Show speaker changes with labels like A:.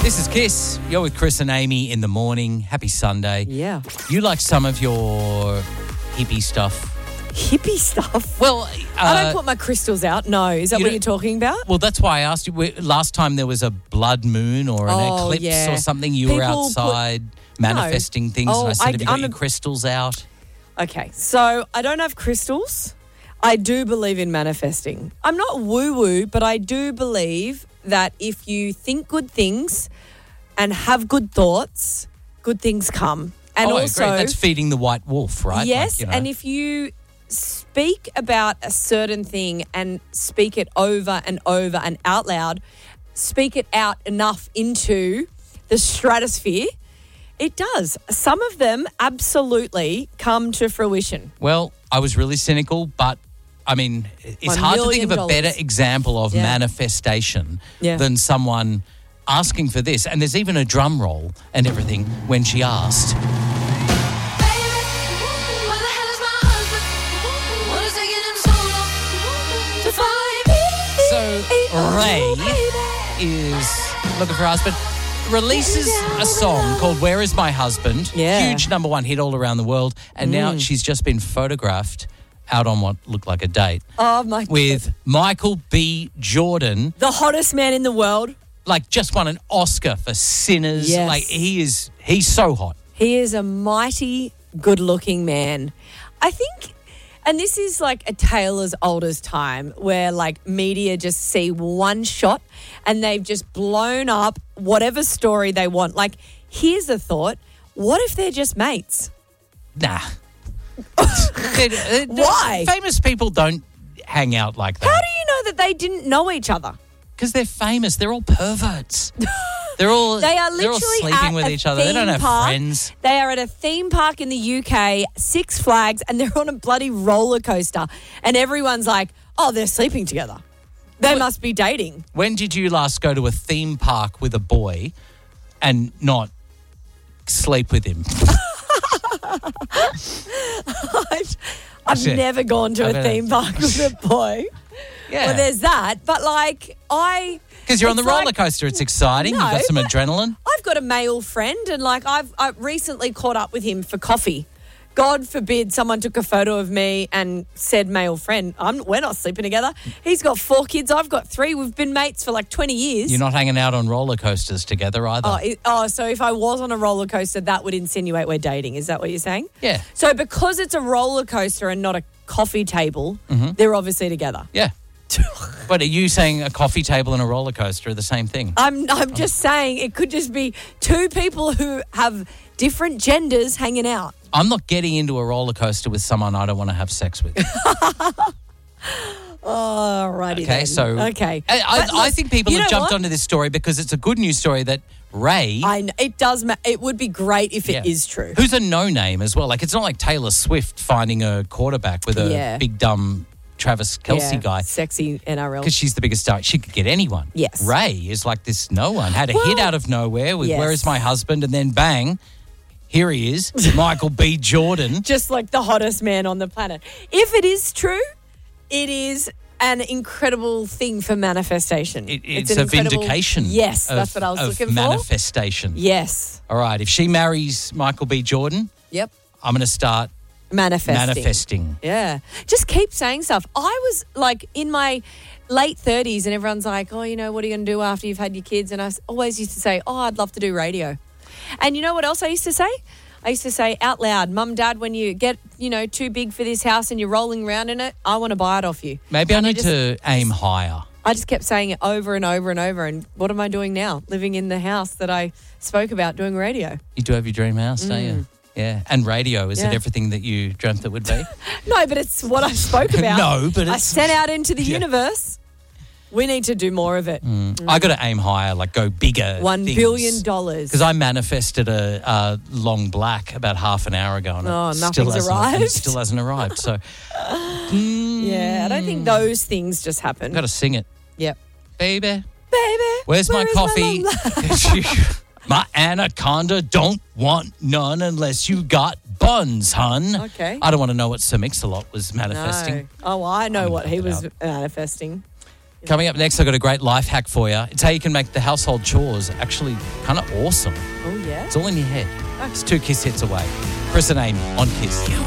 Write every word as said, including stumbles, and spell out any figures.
A: This is Kiss. You're with Chris and Amy in the morning. Happy Sunday.
B: Yeah.
A: You like some of your hippie stuff?
B: Hippie stuff?
A: Well, uh,
B: I don't put my crystals out. No. Is that
A: you
B: what
A: don't-
B: you're talking about?
A: well, that's why I asked you. we- Last time there was a blood moon or an
B: Oh,
A: eclipse
B: yeah.
A: or something. You were
B: People
A: outside manifesting things.
B: Oh,
A: and I said,
B: I-
A: have you got
B: I'm
A: your
B: a-
A: crystals out?
B: Okay. So I don't have crystals. I do believe in manifesting. I'm not woo-woo, but I do believe that if you think good things and have good thoughts, good things come. And
A: oh,
B: also,
A: I agree. That's feeding the white wolf, right?
B: yes,
A: Like, you know.
B: and if you speak about a certain thing and speak it over and over and out loud, speak it out enough into the stratosphere, it does. Some of them absolutely come to fruition.
A: Well, I was really cynical, but I mean, it's
B: One
A: hard to think
B: million
A: of a
B: dollars.
A: better example of
B: Yeah.
A: manifestation
B: Yeah.
A: than someone asking for this. And there's even a drum roll and everything when she asked. So Ray is looking for a husband. Releases a song called Where Is My Husband?
B: Yeah.
A: Huge number one hit all around the world. And now she's just been photographed out on what looked like a date
B: Oh, my
A: with Michael B. Jordan.
B: The hottest man in the world.
A: Like, just won an Oscar for Sinners.
B: Yes.
A: Like, he is, he's so hot.
B: He is a mighty good-looking man. I think, and this is like a tale as old as time, where like media just see one shot and they've just blown up whatever story they want. Like, here's a thought. What if they're just mates?
A: Nah. They're- they're-
B: Why?
A: Famous people don't hang out like
B: How
A: that.
B: do you know that they didn't know each other?
A: Because they're famous. They're all perverts. They're all,
B: They are
A: they're all
B: literally
A: sleeping
B: at
A: with
B: a
A: each other. They don't
B: theme
A: have
B: park.
A: friends.
B: They are at a theme park in the U K, Six Flags, and they're on a bloody roller coaster. And everyone's like, oh, they're sleeping together. They must be dating.
A: When did you last go to a theme park with a boy and not sleep with him?
B: I've, I've
A: Shit.
B: never gone to
A: I
B: a
A: better-
B: theme park with a boy.
A: Yeah.
B: Well, there's that. But, like, I...
A: Because you're on the
B: it's
A: roller
B: like-
A: coaster. It's exciting.
B: No,
A: You've got some
B: but-
A: adrenaline.
B: I've got a male friend, and, like, I've I recently caught up with him for coffee. God forbid someone took a photo of me and said male friend. I'm, we're not sleeping together. He's got four kids. I've got three. We've been mates for like twenty years.
A: You're not hanging out on roller coasters together either.
B: Oh, it- oh, so if I was on a roller coaster, that would insinuate we're dating. Is that what you're saying?
A: Yeah.
B: So because it's a roller coaster and not a coffee table,
A: Mm-hmm.
B: they're obviously together.
A: Yeah. But are you saying a coffee table and a roller coaster are the same thing?
B: I'm I'm just saying it could just be two people who have different genders hanging out.
A: I'm not getting into a roller coaster with someone I don't want to have sex with.
B: Alrighty
A: Okay,
B: then.
A: so
B: okay.
A: I, I,
B: But
A: I
B: look,
A: think people
B: you
A: have
B: know
A: jumped
B: what?
A: onto this story because it's a good news story that Ray,
B: I kn- it does. Ma- it would be great if it is
A: Yeah.
B: true.
A: who's a no name as well. Like, it's not like Taylor Swift finding a quarterback with a
B: Yeah.
A: big dumb Travis Kelce
B: Yeah,
A: guy.
B: sexy N R L.
A: Because she's the biggest star. She could get anyone.
B: Yes.
A: Ray is like this no one. Had a
B: Well,
A: hit out of nowhere with
B: yes.
A: Where Is My Husband? And then bang, here he is, Michael B. Jordan.
B: Just like the hottest man on the planet. If it is true, it is an incredible thing for manifestation.
A: It, it's
B: an
A: a
B: incredible-
A: vindication.
B: Yes,
A: of,
B: that's what I was
A: of
B: looking for.
A: manifestation.
B: Yes.
A: All right. If she marries Michael B. Jordan,
B: Yep.
A: I'm going to start
B: Manifesting.
A: manifesting.
B: Yeah. Just keep saying stuff. I was like in my late thirties and everyone's like, oh, you know, what are you going to do after you've had your kids? And I s- always used to say, oh, I'd love to do radio. And you know what else I used to say? I used to say out loud, Mum, Dad, when you get, you know, too big for this house and you're rolling around in it, I want to buy it off you.
A: Maybe
B: And
A: I
B: I
A: need
B: just-
A: to aim higher.
B: I just kept saying it over and over and over. And what am I doing now? Living in the house that I spoke about doing radio.
A: You do have your dream house, don't you? Yeah. And radio, is
B: Mm. Yeah.
A: it everything that you dreamt it would be?
B: No, but it's what I spoke about.
A: No, but
B: I
A: it's-
B: sent out into the
A: Yeah.
B: universe. We need to do more of it.
A: I got to aim higher, like go bigger.
B: One billion dollars.
A: Because I manifested a, a long black about half an hour ago, and
B: Oh,
A: it still
B: nothing's
A: hasn't, and
B: arrived.
A: it still hasn't arrived. So
B: Yeah, I don't think those things just happen.
A: I've got to sing it,
B: Yep.
A: baby.
B: Baby,
A: Where's my
B: where is
A: coffee?
B: long life?
A: My anaconda don't want none unless you got buns, hun.
B: Okay.
A: I don't want to know what Sir Mix-a-Lot was manifesting.
B: No. Oh, I know
A: I'm
B: what he
A: gonna
B: was
A: put
B: manifesting.
A: Coming up next, I've got a great life hack for you. It's how you can make the household chores actually kind of awesome.
B: Oh, yeah?
A: It's all in your head. It's two Kiss hits away. Chris and Amy on Kiss.